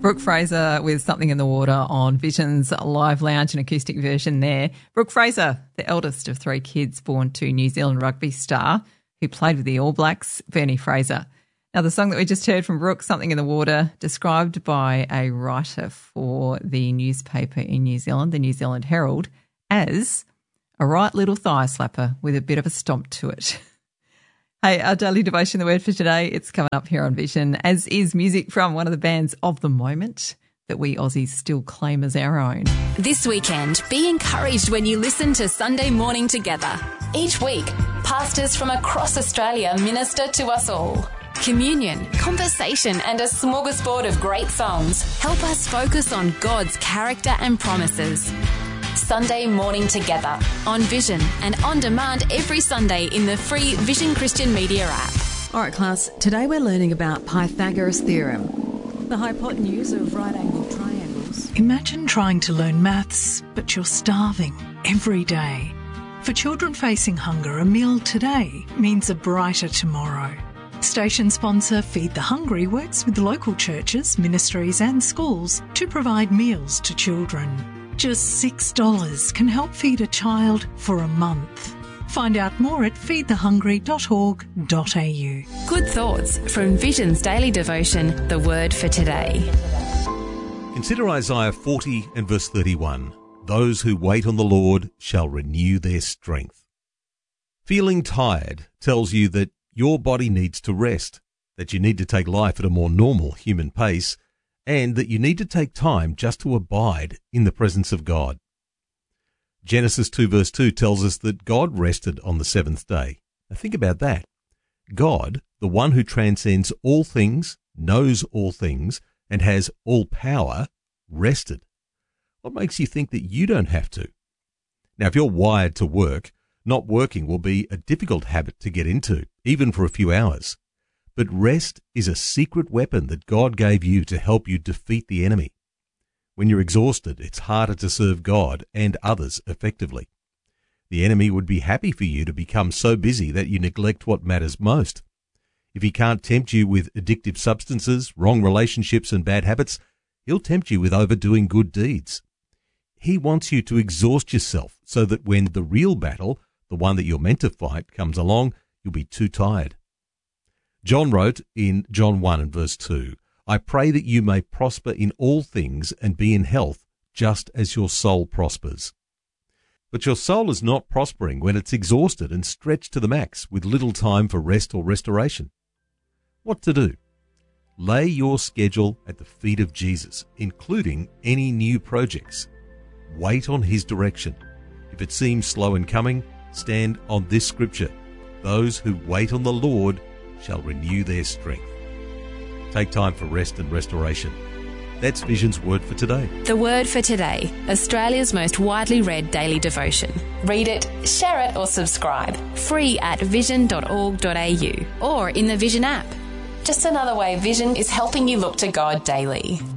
Brooke Fraser with Something in the Water on Vision's live lounge and acoustic version there. Brooke Fraser, the eldest of three kids born to New Zealand rugby star who played with the All Blacks, Bernie Fraser. Now, the song that we just heard from Brooke, Something in the Water, described by a writer for the newspaper in New Zealand, the New Zealand Herald, as a right little thigh slapper with a bit of a stomp to it. Hey, our daily devotion, the word for today, it's coming up here on Vision, as is music from one of the bands of the moment that we Aussies still claim as our own. This weekend, be encouraged when you listen to Sunday Morning Together. Each week, pastors from across Australia minister to us all. Communion, conversation and a smorgasbord of great songs help us focus on God's character and promises. Sunday Morning Together on Vision and on demand every Sunday in the free Vision Christian Media app. All right, class, today we're learning about Pythagoras' theorem, the hypotenuse of right-angled triangles. Imagine trying to learn maths, but you're starving every day. For children facing hunger, a meal today means a brighter tomorrow. Station sponsor Feed the Hungry works with local churches, ministries and schools to provide meals to children. Just $6 can help feed a child for a month. Find out more at feedthehungry.org.au. Good thoughts from Vision's daily devotion, the word for today. Consider Isaiah 40 and verse 31. Those who wait on the Lord shall renew their strength. Feeling tired tells you that your body needs to rest, that you need to take life at a more normal human pace, and that you need to take time just to abide in the presence of God. Genesis 2 verse 2 tells us that God rested on the seventh day. Now think about that. God, the one who transcends all things, knows all things, and has all power, rested. What makes you think that you don't have to? Now, if you're wired to work, not working will be a difficult habit to get into, even for a few hours. But rest is a secret weapon that God gave you to help you defeat the enemy. When you're exhausted, it's harder to serve God and others effectively. The enemy would be happy for you to become so busy that you neglect what matters most. If he can't tempt you with addictive substances, wrong relationships and bad habits, he'll tempt you with overdoing good deeds. He wants you to exhaust yourself so that when the real battle, the one that you're meant to fight, comes along, you'll be too tired. John wrote in John 1 and verse 2, I pray that you may prosper in all things and be in health, just as your soul prospers. But your soul is not prospering when it's exhausted and stretched to the max with little time for rest or restoration. What to do? Lay your schedule at the feet of Jesus, including any new projects. Wait on his direction. If it seems slow in coming, stand on this scripture. Those who wait on the Lord shall renew their strength. Take time for rest and restoration. That's Vision's word for today. The word for today, Australia's most widely read daily devotion. Read it, share it or subscribe. Free at vision.org.au or in the Vision app. Just another way Vision is helping you look to God daily.